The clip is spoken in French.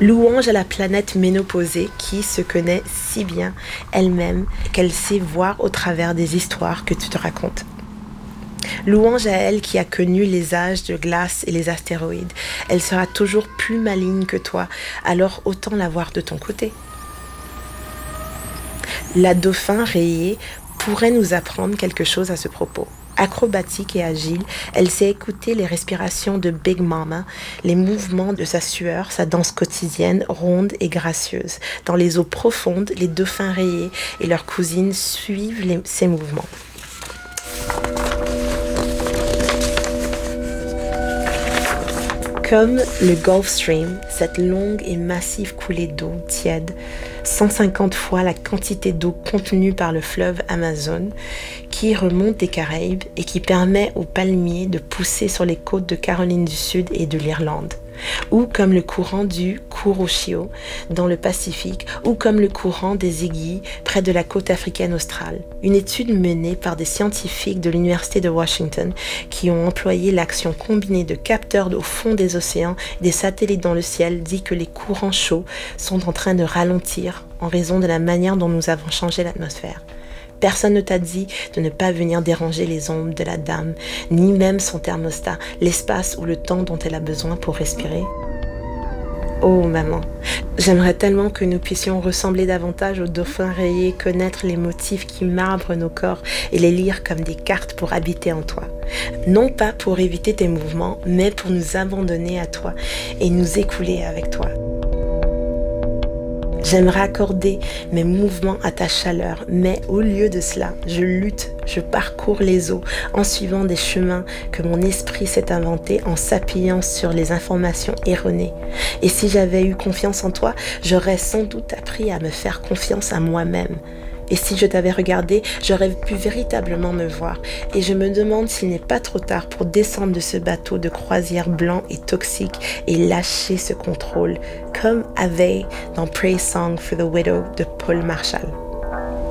Louange à la planète ménopausée qui se connaît si bien elle-même qu'elle sait voir au travers des histoires que tu te racontes. Louange à elle qui a connu les âges de glace et les astéroïdes. Elle sera toujours plus maligne que toi, alors autant la voir de ton côté. La dauphin rayée pourrait nous apprendre quelque chose à ce propos. Acrobatique et agile, elle sait écouter les respirations de Big Mama, les mouvements de sa sueur, sa danse quotidienne, ronde et gracieuse. Dans les eaux profondes, les dauphins rayés et leurs cousines suivent ses mouvements. Comme le Gulf Stream, cette longue et massive coulée d'eau tiède, 150 fois la quantité d'eau contenue par le fleuve Amazon, qui remonte des Caraïbes et qui permet aux palmiers de pousser sur les côtes de Caroline du Sud et de l'Irlande. Ou comme le courant du Kuroshio dans le Pacifique, ou comme le courant des aiguilles près de la côte africaine australe. Une étude menée par des scientifiques de l'Université de Washington qui ont employé l'action combinée de capteurs au fond des océans et des satellites dans le ciel dit que les courants chauds sont en train de ralentir en raison de la manière dont nous avons changé l'atmosphère. Personne ne t'a dit de ne pas venir déranger les ombres de la dame, ni même son thermostat, l'espace ou le temps dont elle a besoin pour respirer. Oh maman, j'aimerais tellement que nous puissions ressembler davantage aux dauphins rayés, connaître les motifs qui marbrent nos corps et les lire comme des cartes pour habiter en toi. Non pas pour éviter tes mouvements, mais pour nous abandonner à toi et nous écouler avec toi. J'aimerais accorder mes mouvements à ta chaleur, mais au lieu de cela, je lutte, je parcours les eaux en suivant des chemins que mon esprit s'est inventé en s'appuyant sur les informations erronées. Et si j'avais eu confiance en toi, j'aurais sans doute appris à me faire confiance à moi-même. Et si je t'avais regardé, j'aurais pu véritablement me voir. Et je me demande s'il n'est pas trop tard pour descendre de ce bateau de croisière blanc et toxique et lâcher ce contrôle, comme avait dans Praise Song for the Widow de Paul Marshall.